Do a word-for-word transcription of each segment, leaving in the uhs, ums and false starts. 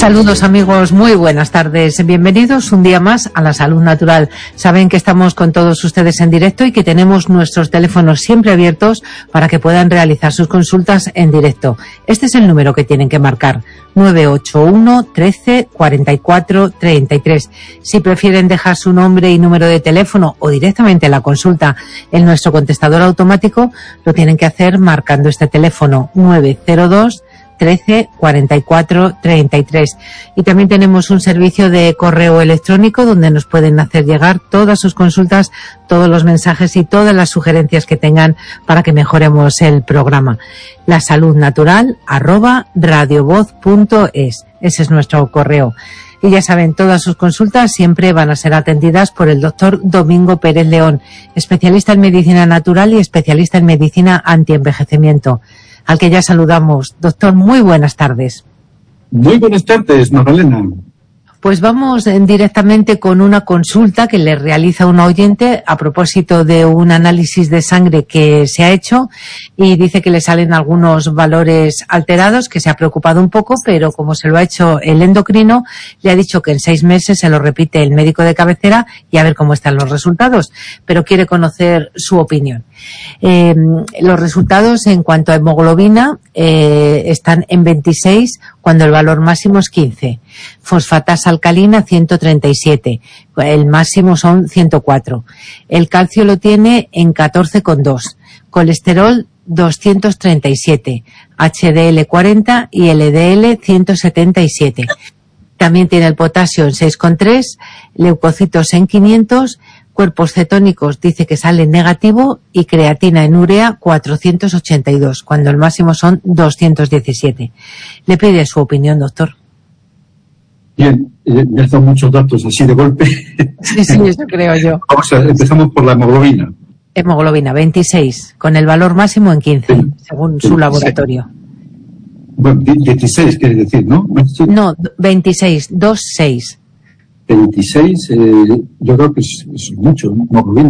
Saludos amigos, muy buenas tardes. Bienvenidos un día más a La Salud Natural. Saben que estamos con todos ustedes en directo y que tenemos nuestros teléfonos siempre abiertos para que puedan realizar sus consultas en directo. Este es el número que tienen que marcar, nueve ocho uno, trece, cuarenta y cuatro, treinta y tres. Si prefieren dejar su nombre y número de teléfono o directamente la consulta en nuestro contestador automático, lo tienen que hacer marcando este teléfono nueve cero dos, trece, cuarenta y cuatro, treinta y tres. Y también tenemos un servicio de correo electrónico donde nos pueden hacer llegar todas sus consultas, todos los mensajes y todas las sugerencias que tengan para que mejoremos el programa. La salud natural arroba radiovoz punto es. Ese es nuestro correo. Y ya saben, todas sus consultas siempre van a ser atendidas por el doctor Domingo Pérez León, especialista en medicina natural y especialista en medicina antienvejecimiento, al que ya saludamos. Doctor, muy buenas tardes. Muy buenas tardes, Magdalena. Pues vamos directamente con una consulta que le realiza una oyente a propósito de un análisis de sangre que se ha hecho y dice que le salen algunos valores alterados, que se ha preocupado un poco, pero como se lo ha hecho el endocrino, le ha dicho que en seis meses se lo repite el médico de cabecera y a ver cómo están los resultados, pero quiere conocer su opinión. Eh, los resultados en cuanto a hemoglobina eh, están en veintiséis cuando el valor máximo es quince. Fosfatasa alcalina ciento treinta y siete, el máximo son ciento cuatro. El calcio lo tiene en catorce coma dos. Colesterol doscientos treinta y siete, H D L cuarenta y L D L ciento setenta y siete. También tiene el potasio en seis coma tres, leucocitos en quinientos, cuerpos cetónicos dice que sale negativo y creatina en urea cuatrocientos ochenta y dos, cuando el máximo son doscientos diecisiete. Le pide su opinión, doctor. Bien, eh, me has dado muchos datos así de golpe. Sí, sí, eso creo yo. Vamos a empezamos por la hemoglobina. Hemoglobina veintiséis, con el valor máximo en quince, sí, según su laboratorio. Bueno, dieciséis quiere decir, ¿no? No, veintiséis, veintiséis. veintiséis, eh, yo creo que es, es mucho, ¿no? Hemoglobina.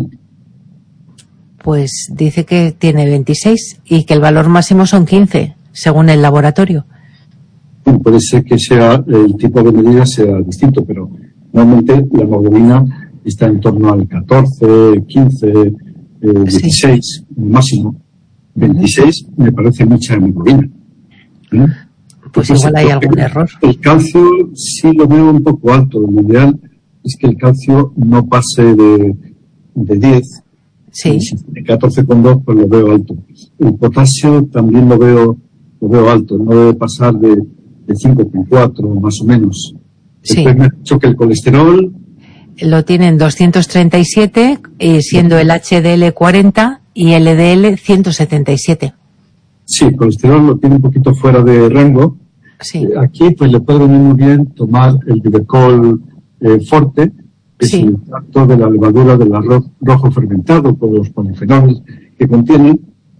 Pues dice que tiene veintiséis y que el valor máximo son quince, según el laboratorio. Bueno, puede ser que sea el tipo de medida sea distinto, pero normalmente la hemoglobina está en torno al catorce, quince, eh, dieciséis, sí, máximo. veintiséis me parece mucha hemoglobina. ¿Eh? Pues Entonces, igual hay algún error. El calcio sí lo veo un poco alto. Lo ideal es que el calcio no pase de, de diez. Sí. Si tiene catorce coma dos, pues lo veo alto. El potasio también lo veo, lo veo alto. No debe pasar de, de cinco coma cuatro, más o menos. Sí. Después me ha dicho que el colesterol lo tienen doscientos treinta y siete, eh, siendo el H D L cuarenta y el L D L ciento setenta y siete. Sí, el colesterol lo tiene un poquito fuera de rango. Sí. Eh, aquí pues le puede venir muy bien tomar el Vivecol eh, Forte, que sí, es el extracto de la levadura del arroz rojo fermentado con los polifenoles que contiene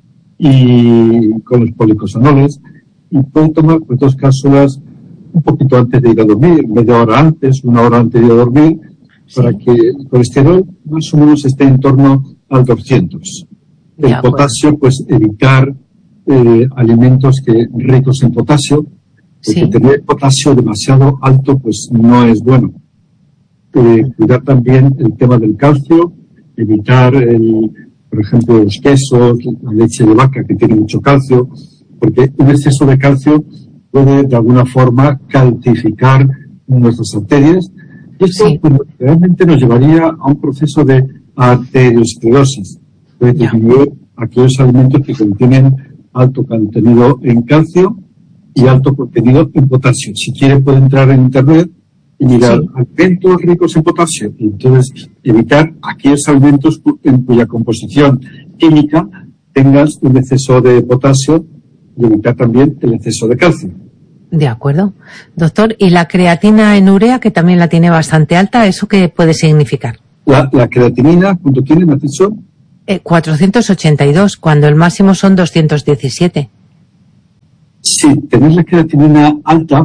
y con los policosanoles, y puede tomar pues dos cápsulas un poquito antes de ir a dormir, media hora antes, una hora antes de ir a dormir, sí, para que el colesterol más o menos esté en torno al doscientos. El ya, potasio, pues, pues evitar eh, alimentos que ricos en potasio, porque sí, tener potasio demasiado alto pues no es bueno. Eh, cuidar también el tema del calcio, evitar, el, por ejemplo, los quesos, la leche de vaca que tiene mucho calcio, porque un exceso de calcio puede de alguna forma calcificar nuestras arterias. Y esto sí, pues, realmente nos llevaría a un proceso de arteriosclerosis. Puede disminuir aquellos alimentos que contienen alto contenido en calcio y alto contenido en potasio. Si quiere puede entrar en internet y mirar sí, alimentos ricos en potasio y entonces evitar aquellos alimentos en cuya composición química tengas un exceso de potasio y evitar también el exceso de calcio. De acuerdo. Doctor, ¿y la creatina en urea, que también la tiene bastante alta, eso qué puede significar? La, la creatinina, ¿cuánto tiene, me has dicho? Eh, cuatrocientos ochenta y dos, cuando el máximo son doscientos diecisiete. Sí, tener la creatinina alta,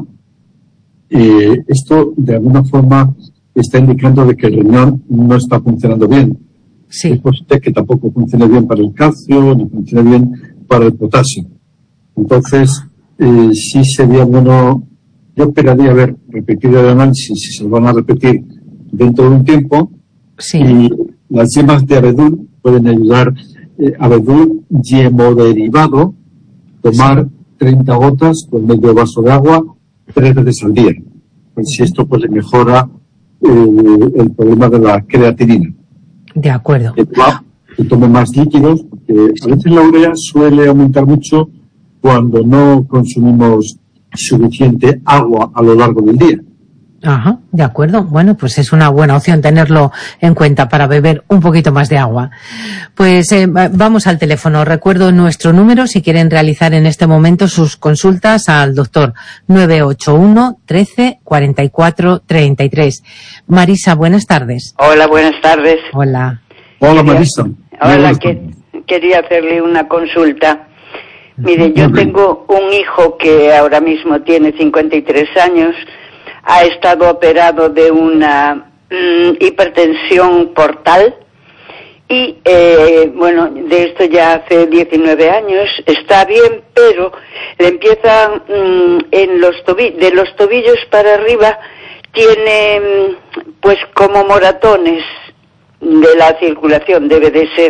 eh, esto de alguna forma está indicando de que el riñón no está funcionando bien. Sí. Es posible que tampoco funcione bien para el calcio, ni funcione bien para el potasio. Entonces, eh, sí sería bueno yo esperaría ver repetido el análisis si se van a repetir dentro de un tiempo. Sí. Y las yemas de abedul pueden ayudar, eh, abedul yemoderivado, tomar sí. treinta gotas con medio vaso de agua tres veces al día. Pues si esto pues le mejora eh, el problema de la creatinina. De acuerdo. Que, que tome más líquidos, porque a veces la urea suele aumentar mucho cuando no consumimos suficiente agua a lo largo del día. Ajá, de acuerdo. Bueno, pues es una buena opción tenerlo en cuenta para beber un poquito más de agua. Pues eh, vamos al teléfono. Recuerdo nuestro número si quieren realizar en este momento sus consultas al doctor nueve ocho uno, trece, cuarenta y cuatro, treinta y tres. Marisa, buenas tardes. Hola, buenas tardes. Hola. Hola, Marisa. Hola, que, quería hacerle una consulta. Mire, yo tengo un hijo que ahora mismo tiene cincuenta y tres años, ha estado operado de una mm, hipertensión portal y, eh, bueno, de esto ya hace diecinueve años, está bien, pero le empieza mm, en los tobillos, de los tobillos para arriba, tiene mm, pues como moratones de la circulación, debe de ser.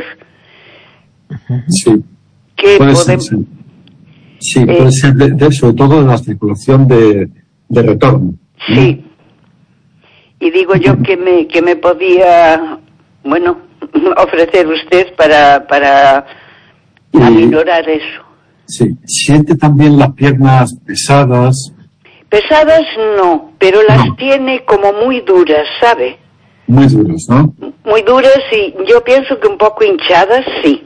Sí. ¿Qué puede podemos...? ser, sí. Sí, puede eh, ser de, de, sobre todo de la circulación de, de retorno. Sí. Y digo yo que me que me podía, bueno, ofrecer usted para para y, aminorar eso. Sí. ¿Siente también las piernas pesadas? Pesadas no, pero las no. tiene como muy duras, ¿sabe? Muy duras, ¿no? Muy duras y yo pienso que un poco hinchadas, sí.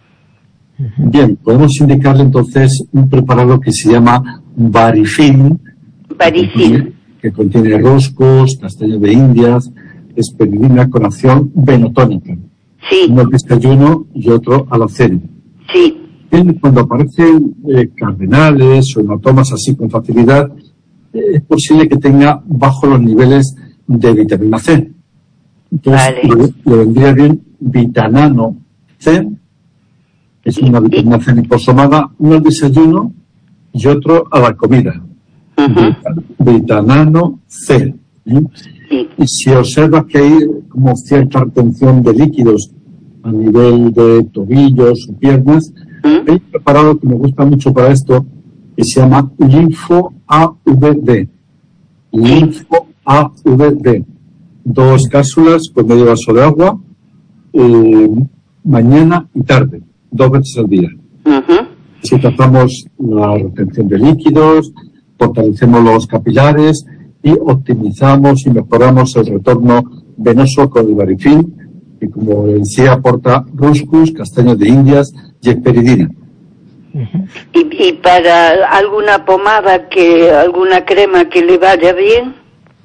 Bien, podemos indicarle entonces un preparado que se llama Varifin. Varifin. Que contiene roscos, castaño de indias, esperidina con acción venotónica. Sí. Uno al desayuno y otro a la cena. Sí. Bien, cuando aparecen eh, cardenales o hematomas así con facilidad, eh, es posible que tenga bajo los niveles de vitamina C. Entonces, vale. le, le vendría bien Vitanano C. Es una vitamina C liposomada, uno al desayuno y otro a la comida. Uh-huh. Vitanano C. ¿eh? Sí. Y si observas que hay como cierta retención de líquidos a nivel de tobillos o piernas, uh-huh. hay un preparado que me gusta mucho para esto que se llama Linfo A V D. Linfo A V D. Dos cápsulas con medio vaso de agua, eh, mañana y tarde. Dos veces al día. Uh-huh. Si tratamos la retención de líquidos, fortalecemos los capilares y optimizamos y mejoramos el retorno venoso con el Varifin, que como decía aporta roscus, castaños de indias y esperidina. Uh-huh. ¿Y, y para alguna pomada, que alguna crema que le vaya bien?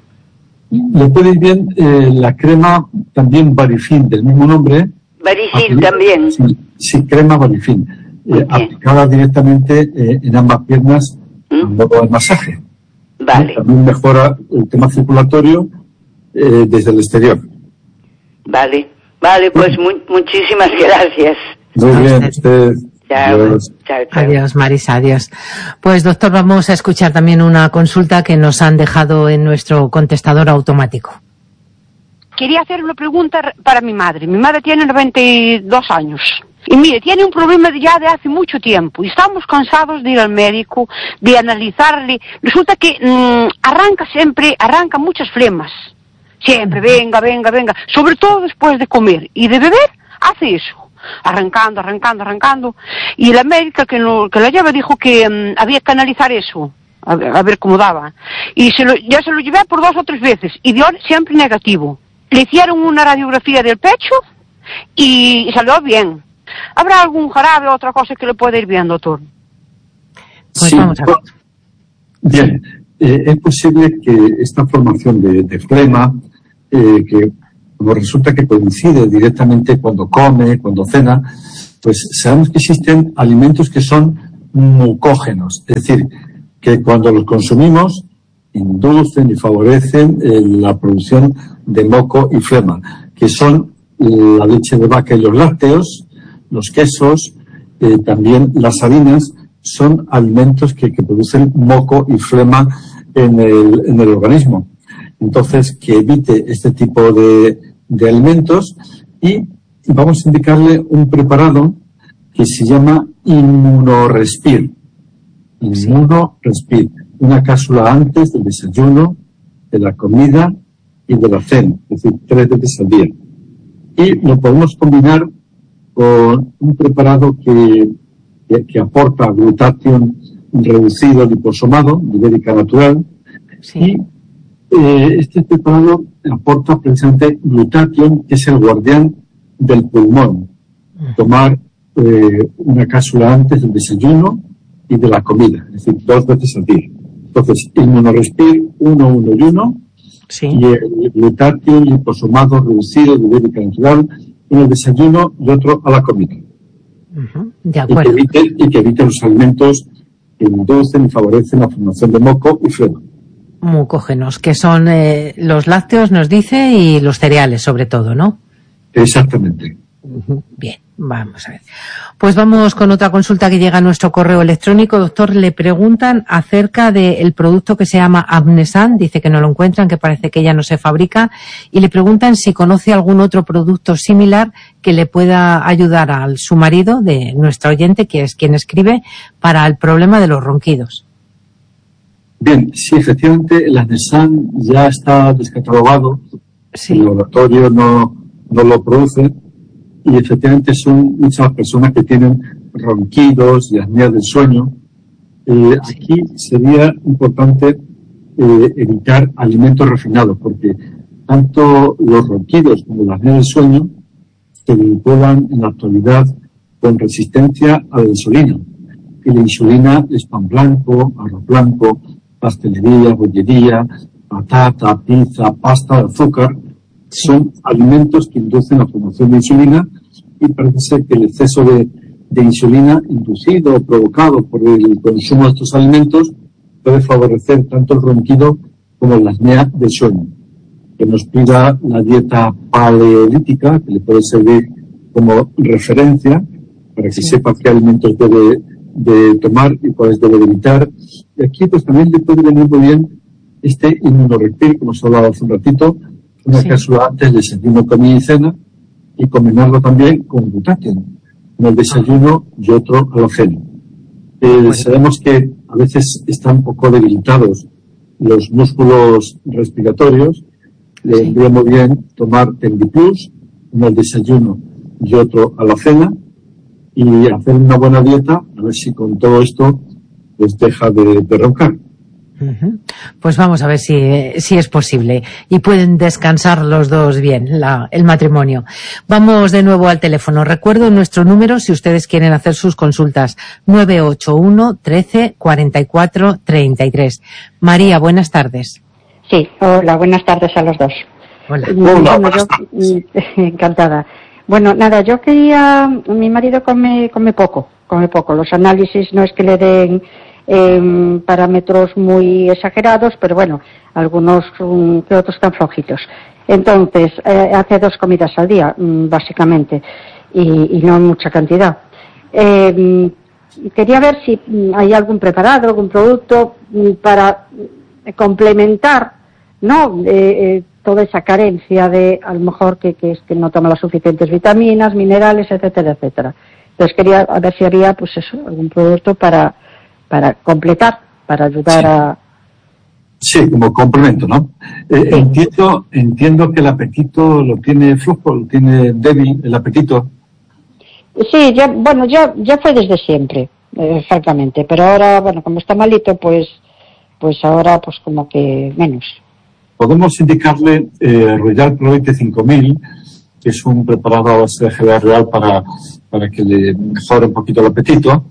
Le puede ir bien eh, la crema también Varifin, del mismo nombre. Varifin también. Sí, sí, crema Varifin. Eh, aplicada directamente eh, en ambas piernas ¿Mm? a modo de masaje. Vale. ¿Eh? También mejora el tema circulatorio eh, desde el exterior. Vale, vale, pues mu muchísimas gracias. Muy bien, usted. Chao. Adiós. Chao, chao. Adiós, Marisa, adiós. Pues, doctor, vamos a escuchar también una consulta que nos han dejado en nuestro contestador automático. Quería hacer una pregunta para mi madre. Mi madre tiene noventa y dos años. Y mire, tiene un problema ya de hace mucho tiempo. Y estamos cansados de ir al médico, de analizarle. Resulta que mmm, arranca siempre, arranca muchas flemas. Siempre, venga, venga, venga. Sobre todo después de comer. Y de beber, hace eso. Arrancando, arrancando, arrancando. Y la médica que, no, que la lleva dijo que mmm, había que analizar eso. A ver, a ver cómo daba. Y se lo, ya se lo llevé por dos o tres veces. Y dio siempre negativo. Le hicieron una radiografía del pecho y salió bien. ¿Habrá algún jarabe o otra cosa que le pueda ir bien, doctor? Pues sí, vamos a ver. Bien, eh, es posible que esta formación de, de flema, eh, que como resulta que coincide directamente cuando come, cuando cena, pues sabemos que existen alimentos que son mucógenos, es decir, que cuando los consumimos inducen y favorecen eh, la producción de moco y flema, que son la leche de vaca y los lácteos, los quesos, eh, también las harinas, son alimentos que, que producen moco y flema en el, en el organismo. Entonces, que evite este tipo de, de alimentos y, y vamos a indicarle un preparado que se llama Inmunorespir. Inmunorespir. Una cápsula antes del desayuno, de la comida y de la cena, es decir, tres veces al día. Y lo podemos combinar con un preparado que, que, que aporta glutatión reducido liposomado, ibérica natural, sí. y eh, este preparado aporta precisamente glutatión, que es el guardián del pulmón. Tomar eh, una cápsula antes del desayuno y de la comida, es decir, dos veces al día. Entonces, Inmunorespir, uno, uno y uno, sí. y el glutatión liposomado reducido de ibérica natural, uno al desayuno y otro a la comida. Uh-huh. De acuerdo. Y que, evite, y que evite los alimentos que inducen y favorecen la formación de moco y flema. Mucógenos, que son eh, los lácteos, nos dice, y los cereales, sobre todo, ¿no? Exactamente. Uh-huh. Bien, vamos a ver. Pues vamos con otra consulta que llega a nuestro correo electrónico. Doctor, le preguntan acerca del producto que se llama Amnesan, dice que no lo encuentran, que parece que ya no se fabrica, y le preguntan si conoce algún otro producto similar que le pueda ayudar a su marido, de nuestra oyente, que es quien escribe, para el problema de los ronquidos. Bien, sí, efectivamente, el Amnesan ya está descatalogado, sí. El laboratorio no, no lo produce, y efectivamente son muchas personas que tienen ronquidos y apnea del sueño. Eh, sí. Aquí sería importante eh, evitar alimentos refinados, porque tanto los ronquidos como la apnea del sueño se vinculan en la actualidad con resistencia a la insulina. Y la insulina es pan blanco, arroz blanco, pastelería, bollería, patata, pizza, pasta de azúcar. Son alimentos que inducen la formación de insulina y parece ser que el exceso de, de insulina inducido o provocado por el consumo de estos alimentos puede favorecer tanto el ronquido como la apnea del sueño. Que nos pida la dieta paleolítica, que le puede servir como referencia para que sí. sepa qué alimentos debe de tomar y cuáles debe de evitar. Y aquí pues también le puede venir muy bien este Inmunorespir, como os hablaba hace un ratito, una sí. cápsula antes del desayuno, comida y cena, y combinarlo también con glutatión, en el desayuno ah. y otro a la cena. Eh, bueno. Sabemos que a veces están un poco debilitados los músculos respiratorios. Le sí. vendría muy bien tomar Tendiplus, uno al desayuno y otro a la cena, y hacer una buena dieta, a ver si con todo esto pues deja de, de roncar. Uh-huh. Pues vamos a ver si, si es posible y pueden descansar los dos bien, la, el matrimonio. Vamos de nuevo al teléfono. Recuerdo nuestro número si ustedes quieren hacer sus consultas: nueve ocho uno, trece, cuarenta y cuatro, treinta y tres. María, buenas tardes. Sí, hola, buenas tardes a los dos. Hola. Hola, bueno, yo, encantada. Bueno, nada, yo quería, mi marido come, come poco, come poco. Los análisis no es que le den Eh, parámetros muy exagerados, pero bueno, algunos um, que otros están flojitos. Entonces, eh, hace dos comidas al día, um, básicamente, y, y no en mucha cantidad. Eh, quería ver si um, hay algún preparado, algún producto um, para eh, complementar, ¿no? Eh, eh, toda esa carencia de, a lo mejor, que, que es que no toma las suficientes vitaminas, minerales, etcétera, etcétera. Entonces quería ver si había, pues eso, algún producto para para completar, para ayudar sí. a... Sí, como complemento, ¿no? Eh, sí. Entiendo, entiendo que el apetito lo tiene flojo, lo tiene débil, el apetito. Sí, ya, bueno, ya, ya fue desde siempre, eh, francamente, pero ahora, bueno, como está malito, pues, pues ahora, pues como que menos. Podemos indicarle eh, Royal Proite cinco mil, que es un preparado a base de G B A real para, para que le mejore un poquito el apetito.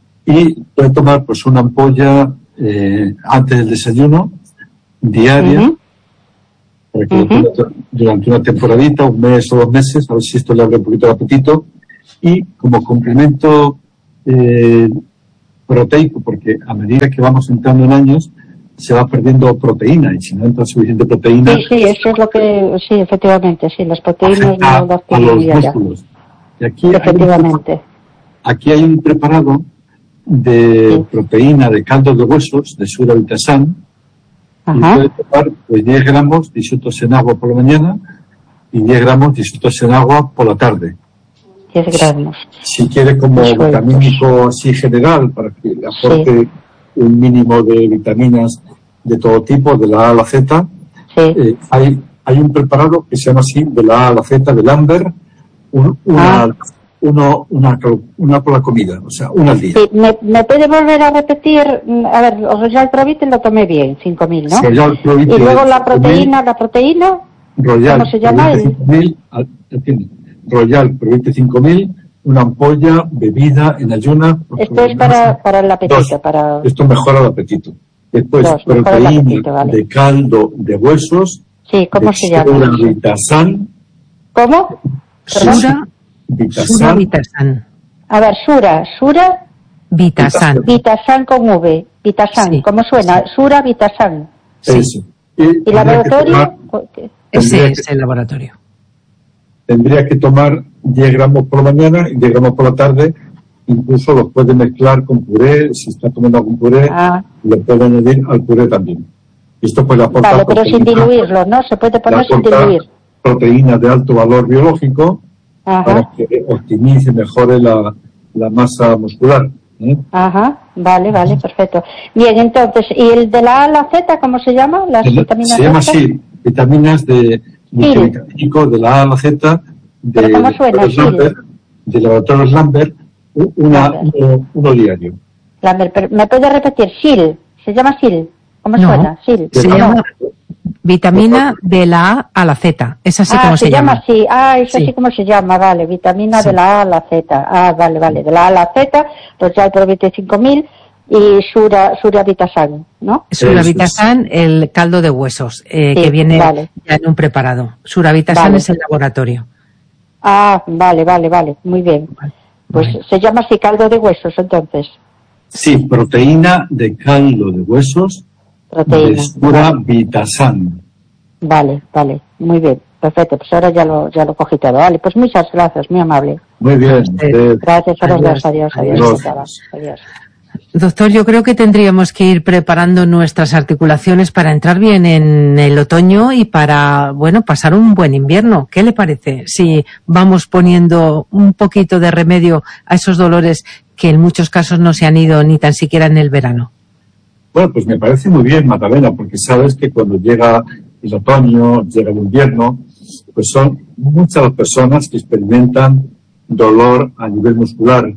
Y puede tomar pues una ampolla eh, antes del desayuno, diaria, uh-huh. para que uh-huh. durante una temporadita, un mes o dos meses, a ver si esto le abre un poquito el apetito. Y como complemento eh, proteico, porque a medida que vamos entrando en años, se va perdiendo proteína, y si no entra suficiente proteína... Sí, sí, eso es lo que... Sí, efectivamente, sí, las proteínas no las a los músculos. Y aquí efectivamente. Hay un, aquí hay un preparado de sí. proteína de caldo de huesos, de Surabitasan, Y puede tomar pues, diez gramos disueltos en agua por la mañana y diez gramos disueltos en agua por la tarde. diez gramos. Si, si quiere como Disueltos. vitamínico así general, para que le aporte sí. un mínimo de vitaminas de todo tipo, de la A a la Z, sí. eh, hay, hay un preparado que se llama así, de la A a la Z, del Amber, un, una, ah. uno, una, una por la comida, o sea, una al día. Sí, ¿me, me puede volver a repetir? A ver, el Royal Provite lo tomé bien, cinco mil, ¿no? Royal Provite, y luego la proteína, la proteína, Royal ¿cómo se llama? cinco mil, Royal Provite cinco mil, una ampolla bebida en ayuna. Esto es para, para el apetito. Dos. Para... Esto mejora el apetito. Después, Dos, proteína apetito, vale. de caldo de huesos. Sí, ¿cómo se llama? Sura Vitasan. ¿Cómo? Sura Vitasan. Vitasan. A ver, Sura, Sura Vitasan. Vitasan con V. Vitasan, sí. ¿Cómo suena? Sura Vitasan. Sí. Eso. ¿Y, ¿Y laboratorio? Tomar, Ese es el laboratorio. Tendría que tomar diez gramos por la mañana y diez gramos por la tarde. Incluso los puede mezclar con puré. Si está tomando algún puré, ah. le puede añadir al puré también. Esto pues le aporta vale, pero sin diluirlo, ¿no? Se puede poner sin diluir. Proteína de alto valor biológico. Ajá. Para que optimice, mejore la, la masa muscular. ¿eh? Ajá, vale, vale, perfecto. Bien, entonces, ¿y el de la A a la Z, cómo se llama? Las el, vitaminas se llama así, vitaminas de multivitamínico de la A a la Z, de, ¿Pero cómo suena? de, Lambert, de laboratorios Lambert, una, uno, uno diario. Lambert, pero ¿me puede repetir? S I L, ¿se llama S I L? ¿Cómo no, suena? S I L. Se no. llama vitamina de la A a la Z, es así ah, como se, se llama. llama. Sí. Ah, es sí. así como se llama, vale, vitamina sí. de la A a la Z. Ah, vale, vale, de la A a la Z, Royal Provite cinco mil y Sura, Sura Vitasan, ¿no? Sura Vitasan, el caldo de huesos, eh, sí, que viene vale. ya en un preparado. Sura Vitasan vale. es el laboratorio. Ah, vale, vale, vale, muy bien. Vale. Pues vale. se llama así caldo de huesos, entonces. Sí, proteína de caldo de huesos. Proteína. De Sura vale. Vitasan. Vale, vale, muy bien, perfecto, pues ahora ya lo, ya lo cogí todo. Vale, pues muchas gracias, muy amable. Muy bien. Eh, gracias a los dos, adiós, adiós. Adiós. adiós. adiós. Doctor, yo creo que tendríamos que ir preparando nuestras articulaciones para entrar bien en el otoño y para, bueno, pasar un buen invierno. ¿Qué le parece si vamos poniendo un poquito de remedio a esos dolores que en muchos casos no se han ido ni tan siquiera en el verano? Bueno, pues me parece muy bien, Magdalena, porque sabes que cuando llega el otoño, llega el invierno, pues son muchas las personas que experimentan dolor a nivel muscular,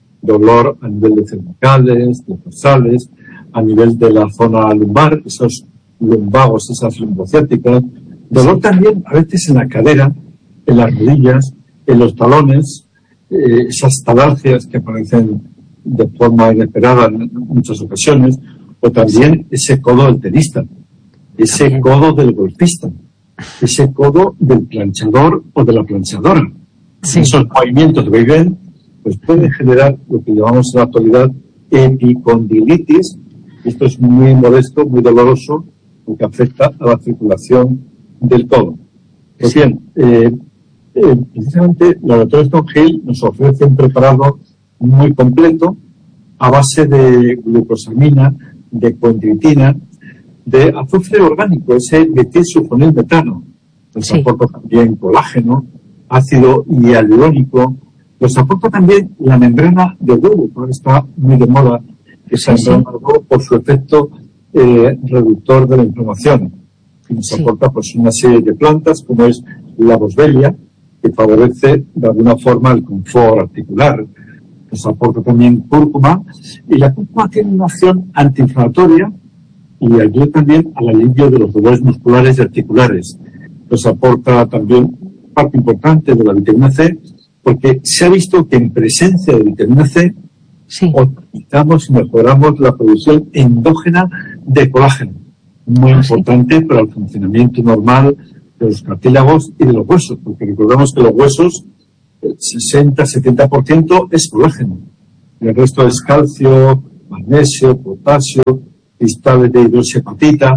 dolor a nivel de cervicales, de dorsales, a nivel de la zona lumbar, esos lumbagos, esas lumbociáticas, dolor también a veces en la cadera, en las rodillas, en los talones, eh, esas talargias que aparecen de forma inesperada en muchas ocasiones, o también ese codo del tenista, ese también. codo del golfista, ese codo del planchador o de la planchadora. Sí. Esos movimientos de vaivén pues pueden generar lo que llamamos en la actualidad epicondilitis. Esto es muy molesto, muy doloroso, porque afecta a la circulación del codo. Pues bien, eh, eh, precisamente el laboratorio Stone Hill nos ofrece un preparado muy completo a base de glucosamina, de condritina, de azufre orgánico, ese metilsulfonilmetano. Nos sí. aporta también colágeno, ácido hialurónico. Nos aporta también la membrana de huevo, que está muy de moda esa sí, membrana sí. de huevo por su efecto eh, reductor de la inflamación. Y nos sí. aporta pues una serie de plantas, como es la boswellia, que favorece de alguna forma el confort articular. Nos aporta también cúrcuma, y la cúrcuma tiene una acción antiinflamatoria y ayuda también al alivio de los dolores musculares y articulares. Nos aporta también parte importante de la vitamina C, porque se ha visto que en presencia de vitamina C sí. optimizamos y mejoramos la producción endógena de colágeno, muy ah, importante sí. para el funcionamiento normal de los cartílagos y de los huesos, porque recordamos que los huesos, el sesenta a setenta por ciento es colágeno, y el resto es calcio, magnesio, potasio, cristales de hidroxiapatita.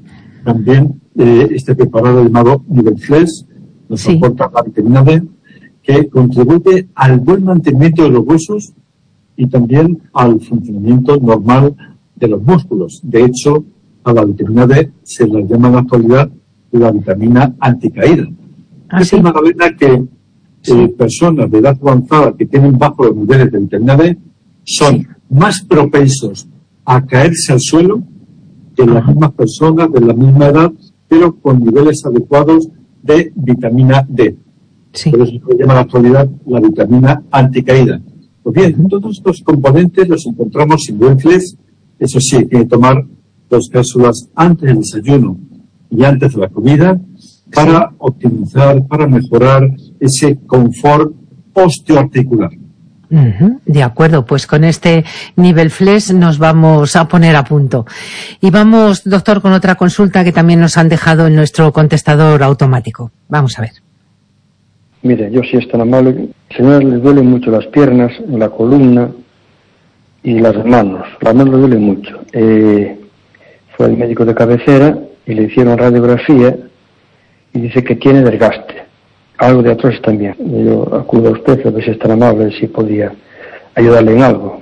También eh, este preparado llamado Nivelflex nos sí. aporta la vitamina D, que contribuye al buen mantenimiento de los huesos y también al funcionamiento normal de los músculos. De hecho, a la vitamina D se la llama en la actualidad la vitamina anticaída. ¿Ah, es sí? una vitamina que Sí. eh, personas de edad avanzada que tienen bajos los niveles de vitamina D son Sí. más propensos a caerse al suelo que las Ajá. mismas personas de la misma edad, pero con niveles adecuados de vitamina D. Sí. Por eso se llama en la actualidad la vitamina anticaída. Pues bien, todos estos componentes los encontramos en buen flex. Eso sí, hay que tomar dos cápsulas antes del desayuno y antes de la comida para optimizar, para mejorar ese confort osteoarticular. Ujú, de acuerdo, pues con este nivel flex nos vamos a poner a punto. Y vamos, doctor, con otra consulta que también nos han dejado en nuestro contestador automático. Vamos a ver. Mire, yo sí es tan amable. Señora, les duelen mucho las piernas, la columna y las manos. Las manos le duelen mucho. Eh, fue el médico de cabecera y le hicieron radiografía y dice que tiene desgaste. Algo de artrosis también. Yo acudo a usted a ver si es tan amable, si podía ayudarle en algo.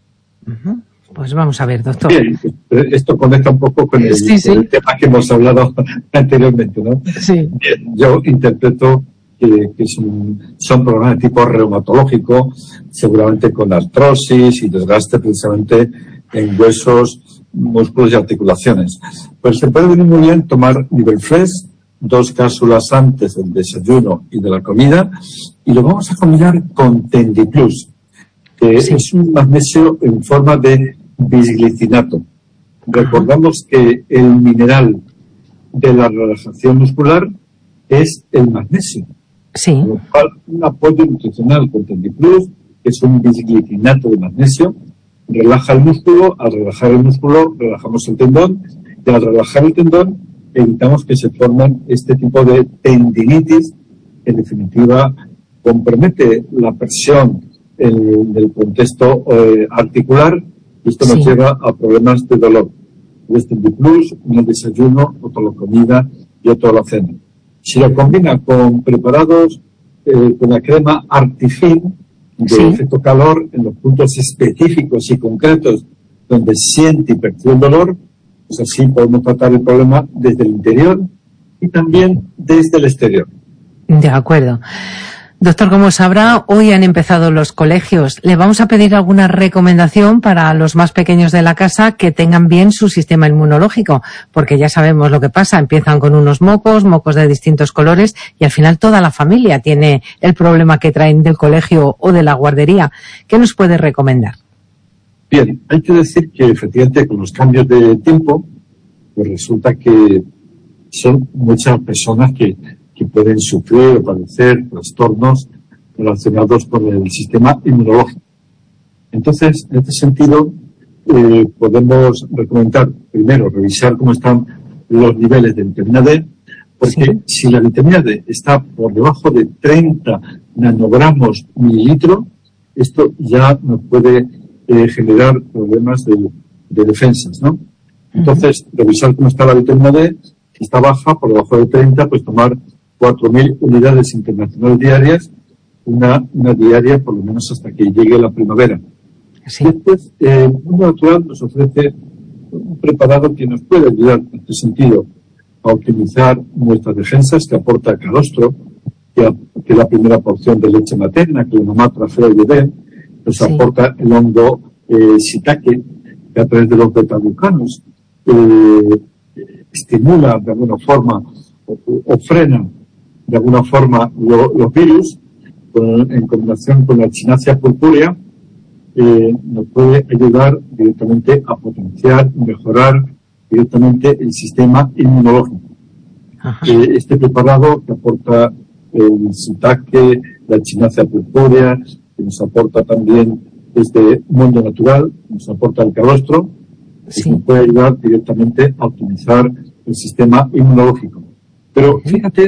Ujú. Pues vamos a ver, doctor. Bien, esto conecta un poco con el, Sí, sí. el tema que hemos hablado anteriormente, ¿no? Sí. Bien, yo interpreto que, que son, son problemas de tipo reumatológico, seguramente con artrosis y desgaste precisamente en huesos, músculos y articulaciones. Pues se puede venir muy bien tomar nivel fresh, dos cápsulas antes del desayuno y de la comida, y lo vamos a combinar con Tendiplus, que Sí. es un magnesio en forma de bisglicinato. Recordamos que el mineral de la relajación muscular es el magnesio. Sí. Con lo cual, un apoyo nutricional con Tendiplus, que es un bisglicinato de magnesio, relaja el músculo. Al relajar el músculo, relajamos el tendón, y al relajar el tendón, evitamos que se formen este tipo de tendinitis, que en definitiva compromete la presión en el contexto eh, articular, y esto nos Sí. lleva a problemas de dolor. El Tendiplus, un desayuno, otra la comida y otra la cena. Si lo combina con preparados, eh, con la crema Artifin, de Sí. efecto calor, en los puntos específicos y concretos donde siente y percibe el dolor, pues así podemos tratar el problema desde el interior y también desde el exterior. De acuerdo. Doctor, como sabrá, hoy han empezado los colegios. Le vamos a pedir alguna recomendación para los más pequeños de la casa que tengan bien su sistema inmunológico, porque ya sabemos lo que pasa. Empiezan con unos mocos, mocos de distintos colores, y al final toda la familia tiene el problema que traen del colegio o de la guardería. ¿Qué nos puede recomendar? Bien, hay que decir que efectivamente con los cambios de tiempo, pues resulta que son muchas personas que, que pueden sufrir o padecer trastornos relacionados con el sistema inmunológico. Entonces, en este sentido, eh, podemos recomendar primero revisar cómo están los niveles de vitamina D, porque Sí. si la vitamina D está por debajo de treinta nanogramos mililitro, esto ya nos puede eh, generar problemas de, de defensas, ¿no? Entonces, revisar cómo está la vitamina D. Si está baja, por debajo de treinta, pues tomar cuatro mil unidades internacionales diarias, una, una diaria por lo menos hasta que llegue la primavera. Sí. Después, eh, el Mundo Natural nos ofrece un preparado que nos puede ayudar en este sentido a optimizar nuestras defensas, que aporta calostro, que, que es la primera porción de leche materna que la mamá trajera al bebé, nos Sí. aporta el hongo eh, shiitake, que a través de los beta-glucanos eh, estimula de alguna forma o, o frena de alguna forma lo, los virus, con, en combinación con la Echinacea purpúrea, eh, nos puede ayudar directamente a potenciar y mejorar directamente el sistema inmunológico. Ajá. Eh, este preparado que aporta el shiitake, la Echinacea purpúrea, que nos aporta también este Mundo Natural, nos aporta el calostro, Sí. que nos puede ayudar directamente a optimizar el sistema inmunológico. Pero fíjate,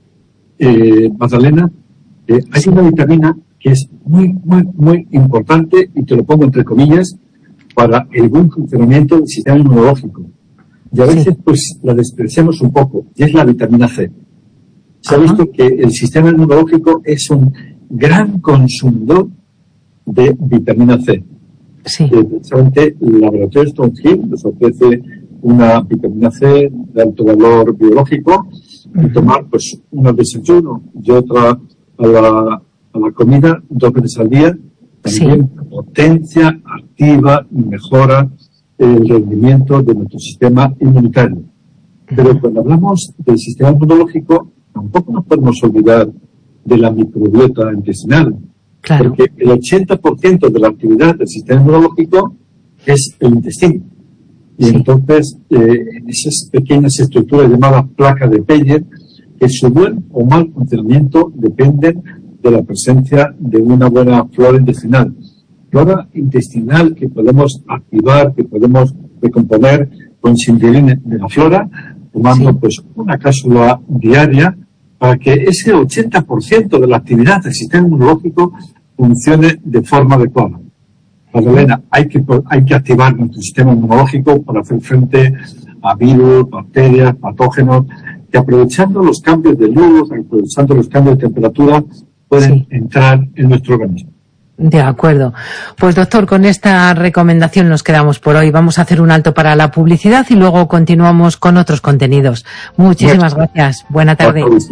eh, Magdalena, eh, hay una vitamina que es muy, muy, muy importante, y te lo pongo entre comillas, para el buen funcionamiento del sistema inmunológico. Y a Sí. veces, pues, la despreciamos un poco, y es la vitamina C. Se ha Ajá. visto que el sistema inmunológico es un gran consumidor de vitamina C. Sí. Eh, precisamente el laboratorio Stonehill nos ofrece una vitamina C de alto valor biológico y tomar pues una desayuno y otra a la, a la comida dos veces al día. También sí. Potencia, activa y mejora el rendimiento de nuestro sistema inmunitario. Pero cuando hablamos del sistema inmunológico, tampoco nos podemos olvidar de la microbiota intestinal. Claro. Porque el ochenta por ciento de la actividad del sistema inmunológico es el intestino. Y sí. entonces, eh, en esas pequeñas estructuras llamadas placas de Peyer, que su buen o mal funcionamiento dependen de la presencia de una buena flora intestinal. Flora intestinal que podemos activar, que podemos recomponer con sintirine de la flora, tomando sí. pues una cápsula diaria para que ese ochenta por ciento de la actividad del sistema inmunológico funcione de forma adecuada. Magdalena, hay que, hay que activar nuestro sistema inmunológico para hacer frente a virus, bacterias, patógenos, que aprovechando los cambios de luz, aprovechando los cambios de temperatura, pueden sí. entrar en nuestro organismo. De acuerdo. Pues doctor, con esta recomendación nos quedamos por hoy. Vamos a hacer un alto para la publicidad y luego continuamos con otros contenidos. Muchísimas Muchas. gracias. Buena tarde. Adiós.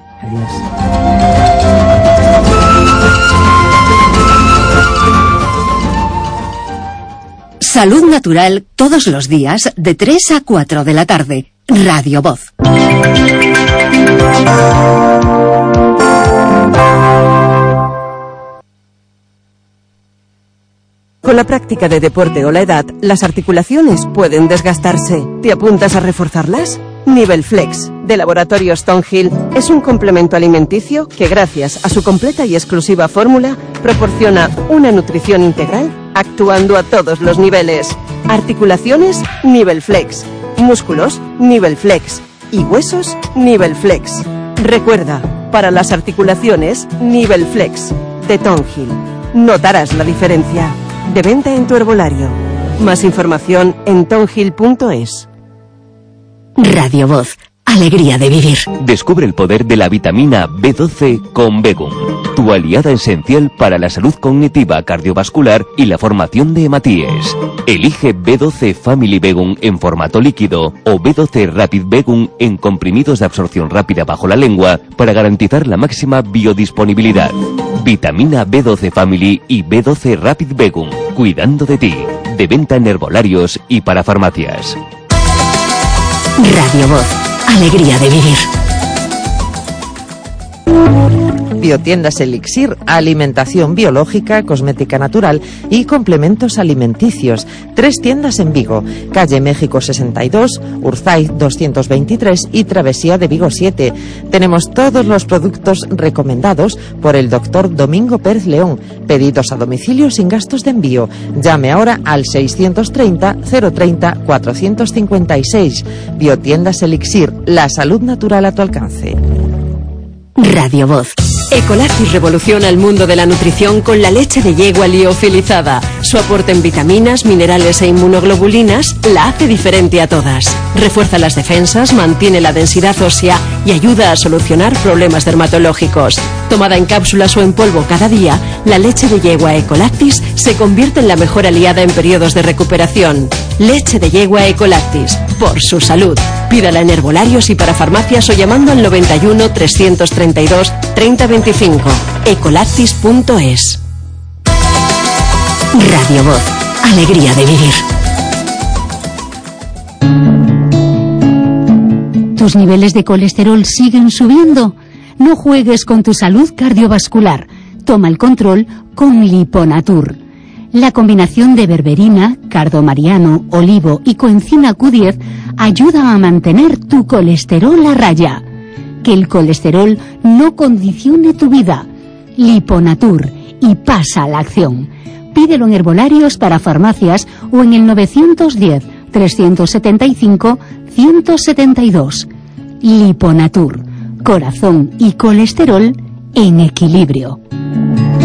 Salud Natural todos los días de tres a cuatro de la tarde. Radio Voz. Con la práctica de deporte o la edad, las articulaciones pueden desgastarse. ¿Te apuntas a reforzarlas? Nivel Flex, de Laboratorios Tonhill, es un complemento alimenticio que, gracias a su completa y exclusiva fórmula, proporciona una nutrición integral, actuando a todos los niveles. Articulaciones, Nivel Flex. Músculos, Nivel Flex. Y huesos, Nivel Flex. Recuerda, para las articulaciones, Nivel Flex, de Tonhill. Notarás la diferencia. De venta en tu herbolario. Más información en tonhill punto es. Radio Voz. Alegría de vivir. Descubre el poder de la vitamina B doce con Begum, tu aliada esencial para la salud cognitiva, cardiovascular y la formación de hematíes. Elige B doce Family Begum en formato líquido o B doce Rapid Begum en comprimidos de absorción rápida bajo la lengua para garantizar la máxima biodisponibilidad. Vitamina B doce Family y B doce Rapid Begum, cuidando de ti. De venta en herbolarios y para farmacias. Radio Voz. Alegría de vivir. Biotiendas Elixir, alimentación biológica, cosmética natural y complementos alimenticios. Tres tiendas en Vigo, calle México sesenta y dos, Urzaiz doscientos veintitrés y Travesía de Vigo siete. Tenemos todos los productos recomendados por el doctor Domingo Pérez León. Pedidos a domicilio sin gastos de envío. Llame ahora al seiscientos treinta, cero treinta, cuatrocientos cincuenta y seis. Biotiendas Elixir, la salud natural a tu alcance. Radio Voz. Ecolactis revoluciona el mundo de la nutrición con la leche de yegua liofilizada. Su aporte en vitaminas, minerales e inmunoglobulinas la hace diferente a todas. Refuerza las defensas, mantiene la densidad ósea y ayuda a solucionar problemas dermatológicos. Tomada en cápsulas o en polvo cada día, la leche de yegua Ecolactis se convierte en la mejor aliada en periodos de recuperación. Leche de yegua Ecolactis, por su salud. Pídala en herbolarios y para farmacias o llamando al noventa y uno, trescientos treinta y dos, treinta veinticinco. ecolactis punto es. Radio Voz. Alegría de vivir. ¿Tus niveles de colesterol siguen subiendo? No juegues con tu salud cardiovascular. Toma el control con Liponatur. La combinación de berberina, cardomariano, olivo y coenzima Q diez ayuda a mantener tu colesterol a raya. Que el colesterol no condicione tu vida. Liponatur, y pasa a la acción. Pídelo en herbolarios para farmacias o en el novecientos diez, trescientos setenta y cinco, ciento setenta y dos. Liponatur, corazón y colesterol en equilibrio.